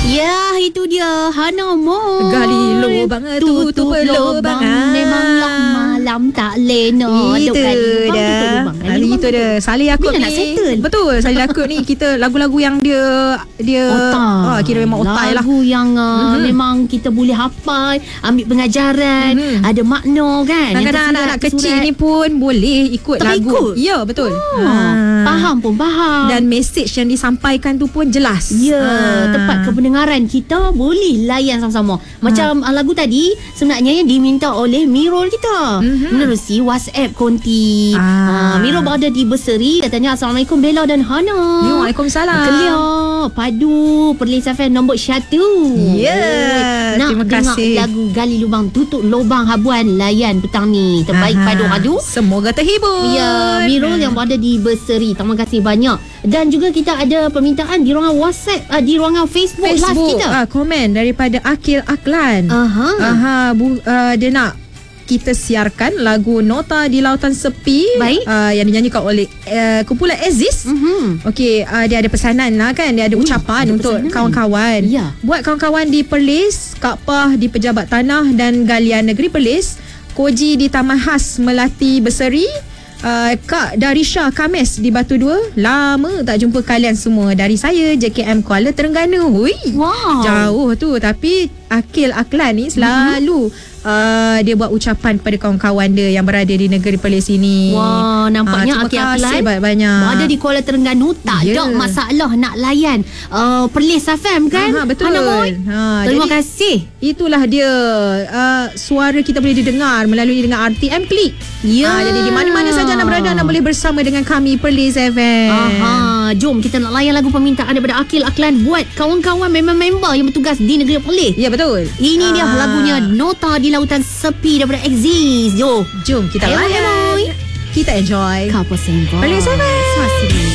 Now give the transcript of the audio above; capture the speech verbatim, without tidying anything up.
Ya, itu dia Hana Mo. Gali lubang tutup lubang. Memanglah malam tak lena. Itu dah. Hari itu dah. Salih Yaakob Bila ni. nak settle? Betul. Salih Yaakob ni kita lagu-lagu yang dia dia Otak. ah, kira memang otak lah. Lagu yang uh, Mhm. memang kita boleh hafal, ambil pengajaran, Mhm. ada makna kan. Yang Kadang-kadang tersurat- anak-anak kecil tersurat. ni pun boleh ikut Tak lagu. ikut? Ya, betul. Oh, Ah. faham pun faham. Dan mesej yang disampaikan tu pun jelas. Ya, Ah. tempat kependengaran kita boleh layan sama-sama. Macam uh. lagu tadi sebenarnya yang diminta oleh Mirul kita. Mhm. Menerusi WhatsApp konti. Ah. Uh, Mirul berada di Berseri, katanya Assalamualaikum Bella dan Hana. Ya, Waalaikumsalam. Kelia padu Perlis F M nombor satu. Ya, Nak terima dengar kasih. lagu Gali Lubang Tutup Lubang Habuan layan petang ni. Terbaik Aha. padu-padu. Semoga terhibur. Ya, Mirul yang berada di Berseri. Terima kasih banyak. Dan juga kita ada permintaan di ruangan WhatsApp, uh, di ruangan Facebook, live Facebook kita. ah, komen daripada Akil Aklan. Aha. Aha, bu, uh, dia nak kita siarkan lagu Nota di Lautan Sepi. Baik. Uh, yang dinyanyikan oleh uh, kumpulan Aziz. Mhm. Okey, uh, dia ada pesanan lah kan. Dia ada Ui, ucapan ada untuk pesanan. kawan-kawan. Ya. Buat kawan-kawan di Perlis, Kak Pah di Pejabat Tanah dan Galian Negeri Perlis, Koji di Taman Khas Melati Berseri, uh, Kak Darisha Kames di Batu Dua. Lama tak jumpa kalian semua. Dari saya J K M Kuala Terengganu. Hui. Wow. Jauh tu, tapi Akil Aklan ni selalu uh, dia buat ucapan kepada kawan-kawan dia yang berada di negeri Perlis ini. Wah, nampaknya Ah, Akil terima kasih Aklan banyak-banyak. berada di Kuala Terengganu, tak Ya. ada masalah nak layan uh, Perlis F M kan? Aha, betul. Hana Boy? Ha, Terima jadi, kasih. Itulah dia, uh, suara kita boleh didengar melalui dengan R T M Klik. Ya. Ah, jadi di mana-mana saja anda berada, anda boleh bersama dengan kami Perlis F M. Aha, jom kita nak layan lagu permintaan daripada Akil Aklan buat kawan-kawan member-member yang bertugas di negeri Perlis. Ya, betul. Ini dia Ah. lagunya Nota di Lautan Sepi daripada Aziz. Jom. Jom kita Ayo, layan. Boy. Kita enjoy. Kau pun sembang. Perlis F M. Semasa